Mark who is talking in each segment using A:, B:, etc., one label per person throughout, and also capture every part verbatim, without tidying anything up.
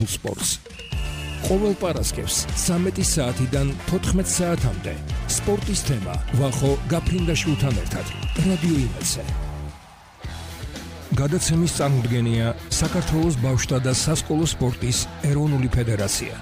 A: სპორტს. ყოველ პარასკევს სამეტი საათიდან თოთხმეტ საათამდე სპორტის თემა ვახო გაფრინდაშვილთან ერთად რადიო იმედზე. გადაცემის წარმოდგენია საქართველოს ბავშვთა და სასკოლო სპორტის ეროვნული ფედერაცია.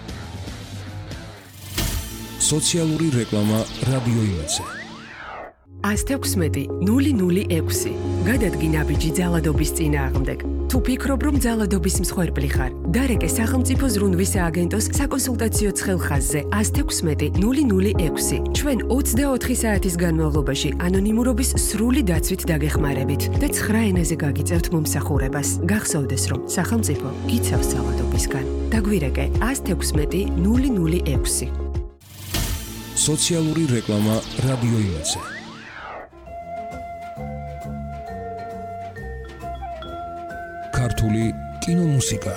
A: სოციალური რეკლამა რადიო იმედზე.
B: ას თექვსმეტი ნული ნული ექვსი გადადგინა ბიჭი ძალადობის წინააღმდეგ. თუ ფიქრობ, რომ ძალადობის მსხვერპლი ხარ, დარეკე სახელმწიფო ზრუნვის სააგენტოს საკონსულტაციო ცხელხაზზე ას თექვსმეტი ნული ნული ექვსი. ჩვენ ოცდაოთხი საათის განმავლობაში ანონიმურობის სრული დაცვით დაგეხმარებით და ცხრა ენაზე გაგიწევთ მომსახურებას. გახსოვდეს, რომ სახელმწიფო გიცავს ძალადობისგან. დაგვირეკე ას თექვსმეტი ნული ნული ექვსი.
A: სოციალური რეკლამა რადიო იმედზე. ქართული კინომუსიკა.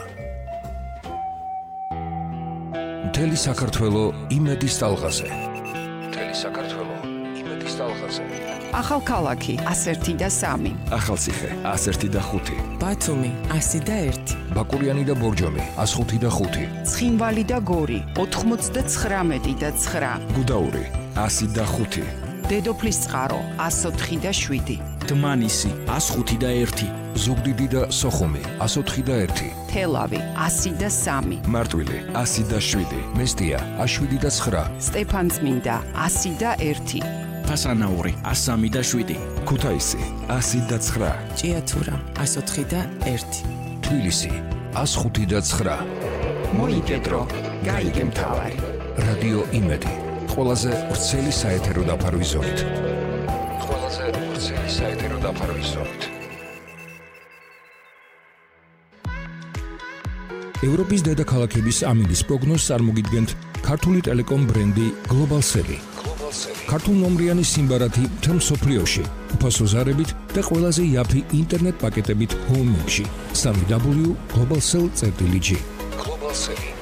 A: მთელი საქართველო იმედის ტალღაზე. მთელი საქართველო იმედის ტალღაზე.
C: ახალქალაქი ას ერთი და სამი.
D: ახალციხე ას ერთი და ხუთი.
E: ბათუმი ასი და ერთი.
A: ბაკურიანი და ბორჯომი ას ხუთი და ხუთი.
C: ცხინვალი და გორი ოთხმოცდაცხრამეტი და ცხრა.
D: გუდაური ასი და ხუთი.
C: დედოფლის წყარო ას ოთხი და შვიდი.
F: დმანისი ას ხუთი და ერთი.
A: ზუგდიდი და სოხუმი ას ოთხი და ერთი.
C: თელავი ასი და სამი.
D: მარტვილი ასი და შვიდი.
A: მესტია ას შვიდი და ცხრა.
C: სტეფანწმინდა ასი და ერთი.
F: ფასანაური ას სამი და შვიდი.
D: ქუთაისი ასი და ცხრა.
E: ჭიათურა ას ოთხი და ერთი.
A: თბილისი ას ხუთი და ცხრა.
C: მოიგედრო გაიგე მთავარი.
A: რადიო იმედი ყველაზე ვრცელი საეთერო დაფარვის ზოლით. ყველაზე ვრცელი საეთერო დაფარვის ზოლით. ევროპის დედაქალაქების ამინდის პროგნოზს წარმოგიდგენთ ქართული ტელეკომ ბრენდი გლობალსელი. ქართულნომრიანი სიმბარათი მთელ მსოფლიოში, უფასო ზარებით და ყველაზე იაფი ინტერნეტ პაკეტებით ჰოუმინგში. www.globalsell.gl. გლობალსელი.